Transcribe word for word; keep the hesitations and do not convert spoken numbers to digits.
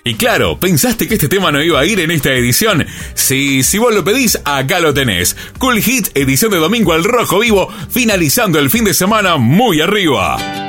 Y claro, ¿pensaste que este tema no iba a ir en esta edición? Sí, si vos lo pedís, acá lo tenés. Cool Hits, edición de domingo al rojo vivo, finalizando el fin de semana muy arriba.